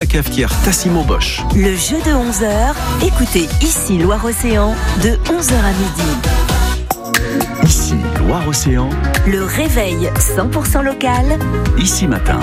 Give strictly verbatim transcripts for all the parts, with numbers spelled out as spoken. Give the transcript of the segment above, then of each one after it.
cafetière Tassimo Bosch. Le jeu de onze heures, écoutez ici Loire-Océan de onze heures à midi. Ici Loire-Océan. Le réveil cent pour cent local. Ici Matin.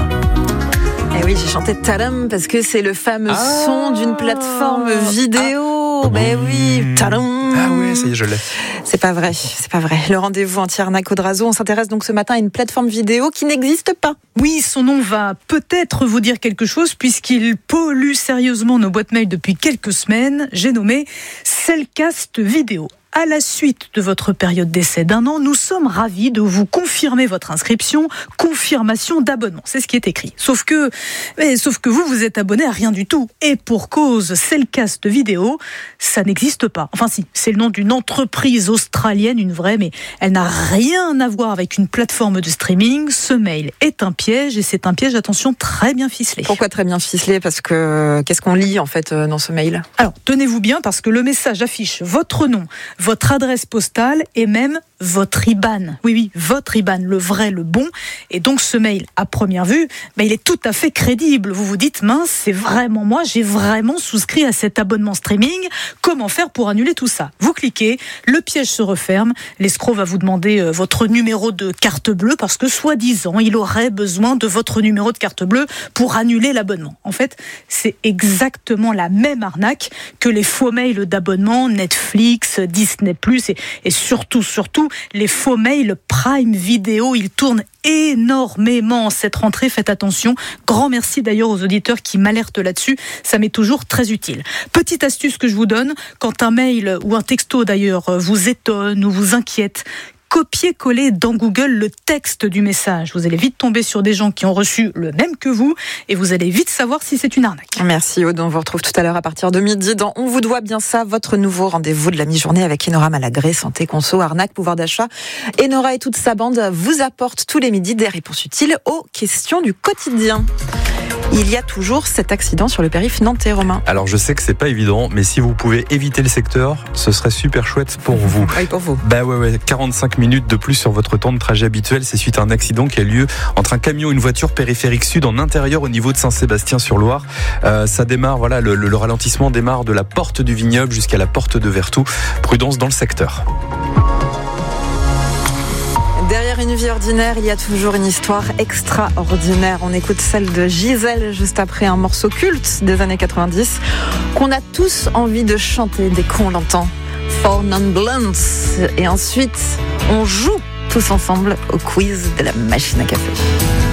Eh oui, j'ai chanté Tadam parce que c'est le fameux ah son d'une plateforme vidéo. Ah ben oui, Tadam. Ah oui, ça y est, je l'ai. C'est pas vrai, c'est pas vrai. Le rendez-vous anti-arnaque Audrazo, on s'intéresse donc ce matin à une plateforme vidéo qui n'existe pas. Oui, son nom va peut-être vous dire quelque chose puisqu'il pollue sérieusement nos boîtes mail depuis quelques semaines. J'ai nommé Cellcast Vidéo. À la suite de votre période d'essai d'un an, nous sommes ravis de vous confirmer votre inscription, confirmation d'abonnement. C'est ce qui est écrit. Sauf que, mais, sauf que vous, vous êtes abonné à rien du tout. Et pour cause, Cellcast Vidéo, ça n'existe pas. Enfin si, c'est le nom d'une entreprise australienne, une vraie, mais elle n'a rien à voir avec une plateforme de streaming. Ce mail est un piège et c'est un piège, attention, très bien ficelé. Pourquoi très bien ficelé ? Parce que qu'est-ce qu'on lit en fait dans ce mail ? Alors, tenez-vous bien parce que le message affiche votre nom, votre adresse postale et même votre I B A N. Oui, oui, votre I B A N, le vrai, le bon. Et donc ce mail, à première vue, ben, il est tout à fait crédible. Vous vous dites, mince, c'est vraiment moi, j'ai vraiment souscrit à cet abonnement streaming. Comment faire pour annuler tout ça ? Vous cliquez, le piège se referme, l'escroc va vous demander euh, votre numéro de carte bleue parce que soi-disant, il aurait besoin de votre numéro de carte bleue pour annuler l'abonnement. En fait, c'est exactement la même arnaque que les faux mails d'abonnement Netflix, Disney plus, et, et surtout, surtout, les faux mails Prime Video. Ils tournent énormément en cette rentrée, faites attention. Grand merci d'ailleurs aux auditeurs qui m'alertent là-dessus, ça m'est toujours très utile. Petite astuce que je vous donne, quand un mail ou un texto d'ailleurs vous étonne ou vous inquiète, copier-coller dans Google le texte du message. Vous allez vite tomber sur des gens qui ont reçu le même que vous et vous allez vite savoir si c'est une arnaque. Merci Aude, on vous retrouve tout à l'heure à partir de midi dans On vous doit bien ça, votre nouveau rendez-vous de la mi-journée avec Enora Malagré, santé, conso, arnaque, pouvoir d'achat. Enora et toute sa bande vous apportent tous les midis des réponses utiles aux questions du quotidien. Il y a toujours cet accident sur le périph' nantais, Romain. Alors je sais que c'est pas évident, mais si vous pouvez éviter le secteur, ce serait super chouette pour vous. Oui, pour vous. Bah ouais, ouais, quarante-cinq minutes de plus sur votre temps de trajet habituel, c'est suite à un accident qui a lieu entre un camion et une voiture périphérique sud en intérieur au niveau de Saint-Sébastien-sur-Loire. Euh, ça démarre, voilà, le, le, le ralentissement démarre de la porte du vignoble jusqu'à la porte de Vertou. Prudence dans le secteur. Derrière une vie ordinaire, il y a toujours une histoire extraordinaire. On écoute celle de Gisèle juste après un morceau culte des années quatre-vingt-dix qu'on a tous envie de chanter dès qu'on l'entend. Four Non-Blondes. Et ensuite, on joue tous ensemble au quiz de la machine à café.